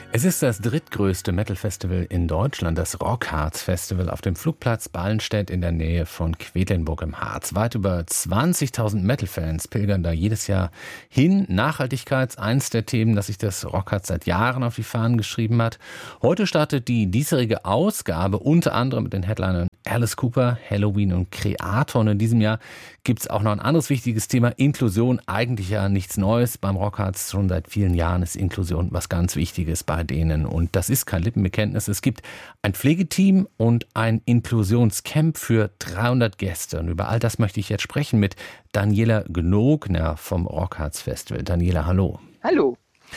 Es ist das drittgrößte Metal-Festival in Deutschland, das Rockharz-Festival auf dem Flugplatz Ballenstedt in der Nähe von Quedlinburg im Harz. Weit über 20.000 Metal-Fans pilgern da jedes Jahr hin. Nachhaltigkeit ist eins der Themen, das sich das Rockharz seit Jahren auf die Fahnen geschrieben hat. Heute startet die diesjährige Ausgabe unter anderem mit den Headlinern Alice Cooper, Helloween und Kreator. Und in diesem Jahr gibt es auch noch ein anderes wichtiges Thema, Inklusion. Eigentlich ja nichts Neues beim Rockharz. Schon seit vielen Jahren ist Inklusion was ganz Wichtiges bei denen. Und das ist kein Lippenbekenntnis. Es gibt ein Pflegeteam und ein Inklusionscamp für 300 Gäste. Und über all das möchte ich jetzt sprechen mit Daniela Gnogner vom Rockharz Festival. Daniela, hallo. Hallo.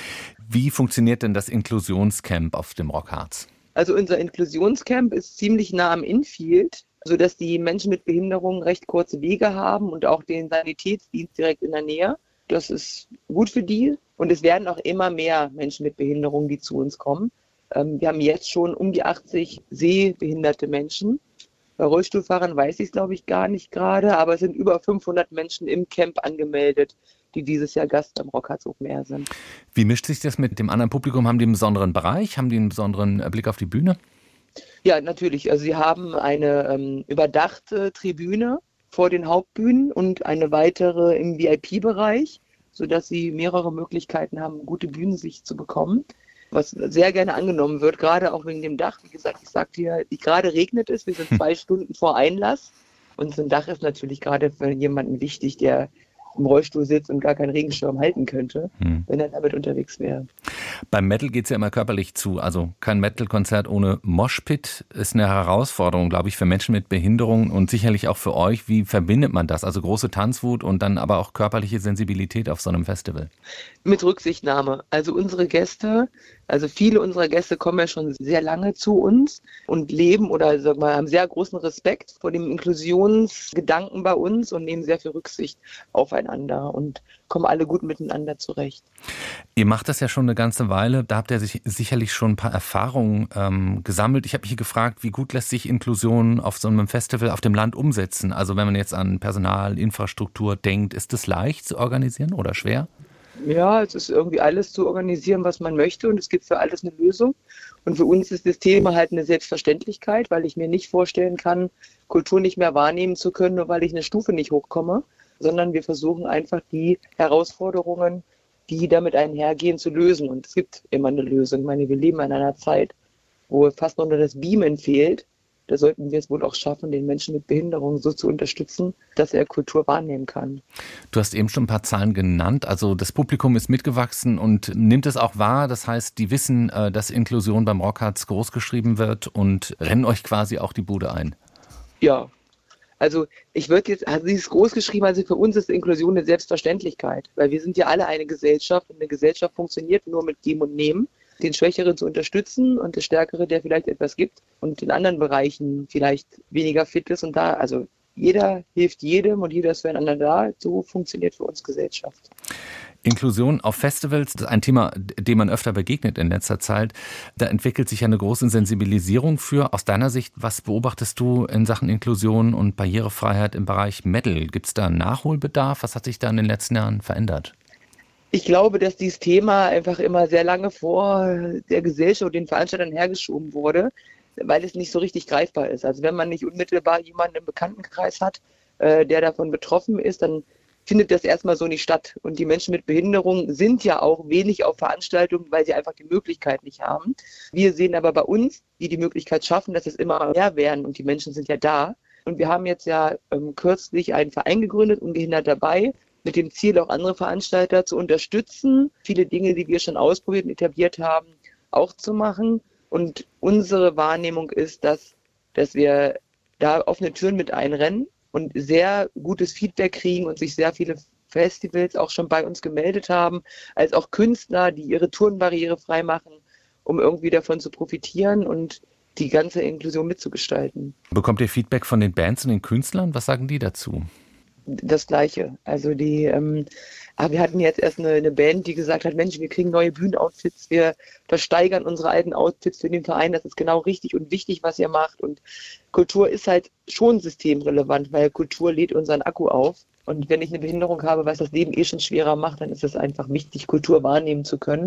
Wie funktioniert denn das Inklusionscamp auf dem Rockharz? Also unser Inklusionscamp ist ziemlich nah am Infield, sodass die Menschen mit Behinderungen recht kurze Wege haben und auch den Sanitätsdienst direkt in der Nähe. Das ist gut für die und es werden auch immer mehr Menschen mit Behinderungen, die zu uns kommen. Wir haben jetzt schon um die 80 sehbehinderte Menschen. Bei Rollstuhlfahrern weiß ich es, glaube ich, gar nicht gerade, aber es sind über 500 Menschen im Camp angemeldet, die dieses Jahr Gast am Rockharz Open Air sind. Wie mischt sich das mit dem anderen Publikum? Haben die einen besonderen Bereich? Haben die einen besonderen Blick auf die Bühne? Ja, natürlich. Also sie haben eine überdachte Tribüne vor den Hauptbühnen und eine weitere im VIP-Bereich, sodass sie mehrere Möglichkeiten haben, gute Bühnensicht zu bekommen. Was sehr gerne angenommen wird, gerade auch wegen dem Dach. Wie gesagt, ich sagte dir, gerade regnet es, wir sind 2 Stunden vor Einlass. Und so ein Dach ist natürlich gerade für jemanden wichtig, der im Rollstuhl sitzt und gar keinen Regenschirm halten könnte, wenn er damit unterwegs wäre. Beim Metal geht es ja immer körperlich zu. Also kein Metal-Konzert ohne Moshpit ist eine Herausforderung, glaube ich, für Menschen mit Behinderung und sicherlich auch für euch. Wie verbindet man das? Also große Tanzwut und dann aber auch körperliche Sensibilität auf so einem Festival. Mit Rücksichtnahme. Also unsere Gäste, also viele unserer Gäste kommen ja schon sehr lange zu uns und leben oder sagen wir, haben sehr großen Respekt vor dem Inklusionsgedanken bei uns und nehmen sehr viel Rücksicht aufeinander und kommen alle gut miteinander zurecht. Ihr macht das ja schon eine ganze Weile, da habt ihr sicherlich schon ein paar Erfahrungen gesammelt. Ich habe mich gefragt, wie gut lässt sich Inklusion auf so einem Festival auf dem Land umsetzen? Also wenn man jetzt an Personal, Infrastruktur denkt, ist es leicht zu organisieren oder schwer? Ja, es ist irgendwie alles zu organisieren, was man möchte und es gibt für alles eine Lösung. Und für uns ist das Thema halt eine Selbstverständlichkeit, weil ich mir nicht vorstellen kann, Kultur nicht mehr wahrnehmen zu können, nur weil ich eine Stufe nicht hochkomme, sondern wir versuchen einfach die Herausforderungen, die damit einhergehen, zu lösen. Und es gibt immer eine Lösung. Ich meine, wir leben in einer Zeit, wo fast nur noch das Beamen fehlt. Da sollten wir es wohl auch schaffen, den Menschen mit Behinderung so zu unterstützen, dass er Kultur wahrnehmen kann. Du hast eben schon ein paar Zahlen genannt. Also das Publikum ist mitgewachsen und nimmt es auch wahr. Das heißt, die wissen, dass Inklusion beim Rockharz großgeschrieben wird und rennen euch quasi auch die Bude ein. Ja, also ich würde jetzt, also sie ist groß geschrieben, also für uns ist Inklusion eine Selbstverständlichkeit, weil wir sind ja alle eine Gesellschaft und eine Gesellschaft funktioniert nur mit Geben und Nehmen. Den Schwächeren zu unterstützen und der Stärkere, der vielleicht etwas gibt und in anderen Bereichen vielleicht weniger fit ist und da, also jeder hilft jedem und jeder ist füreinander da, so funktioniert für uns Gesellschaft. Inklusion auf Festivals, das ist ein Thema, dem man öfter begegnet in letzter Zeit. Da entwickelt sich eine große Sensibilisierung für. Aus deiner Sicht, was beobachtest du in Sachen Inklusion und Barrierefreiheit im Bereich Metal? Gibt es da einen Nachholbedarf? Was hat sich da in den letzten Jahren verändert? Ich glaube, dass dieses Thema einfach immer sehr lange vor der Gesellschaft und den Veranstaltern hergeschoben wurde, weil es nicht so richtig greifbar ist. Also wenn man nicht unmittelbar jemanden im Bekanntenkreis hat, der davon betroffen ist, dann findet das erstmal so nicht statt. Und die Menschen mit Behinderung sind ja auch wenig auf Veranstaltungen, weil sie einfach die Möglichkeit nicht haben. Wir sehen aber bei uns, die Möglichkeit schaffen, dass es immer mehr werden und die Menschen sind ja da. Und wir haben jetzt ja kürzlich einen Verein gegründet, Ungehindert dabei, mit dem Ziel, auch andere Veranstalter zu unterstützen, viele Dinge, die wir schon ausprobiert und etabliert haben, auch zu machen. Und unsere Wahrnehmung ist, dass wir da offene Türen mit einrennen und sehr gutes Feedback kriegen und sich sehr viele Festivals auch schon bei uns gemeldet haben, als auch Künstler, die ihre Touren barrierefrei machen, um irgendwie davon zu profitieren und die ganze Inklusion mitzugestalten. Bekommt ihr Feedback von den Bands und den Künstlern? Was sagen die dazu? Das Gleiche. Also wir hatten jetzt erst eine Band, die gesagt hat, Mensch, wir kriegen neue Bühnenoutfits, wir versteigern unsere alten Outfits für den Verein, das ist genau richtig und wichtig, was ihr macht. Und Kultur ist halt schon systemrelevant, weil Kultur lädt unseren Akku auf. Und wenn ich eine Behinderung habe, was das Leben schon schwerer macht, dann ist es einfach wichtig, Kultur wahrnehmen zu können.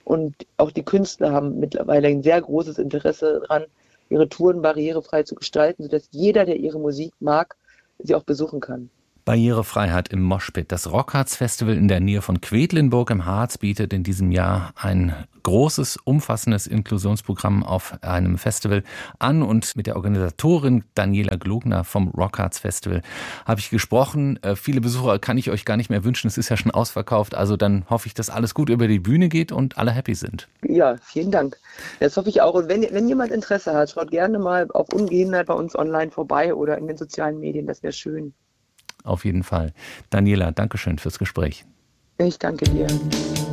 Und auch die Künstler haben mittlerweile ein sehr großes Interesse daran, ihre Touren barrierefrei zu gestalten, sodass jeder, der ihre Musik mag, sie auch besuchen kann. Barrierefreiheit im Moshpit. Das Rockharz Festival in der Nähe von Quedlinburg im Harz bietet in diesem Jahr ein großes, umfassendes Inklusionsprogramm auf einem Festival an. Und mit der Organisatorin Daniela Glogner vom Rockharz Festival habe ich gesprochen. Viele Besucher kann ich euch gar nicht mehr wünschen. Es ist ja schon ausverkauft. Also dann hoffe ich, dass alles gut über die Bühne geht und alle happy sind. Ja, vielen Dank. Das hoffe ich auch. Und wenn jemand Interesse hat, schaut gerne mal auf Ungehindert bei uns online vorbei oder in den sozialen Medien. Das wäre schön. Auf jeden Fall. Daniela, Dankeschön fürs Gespräch. Ich danke dir.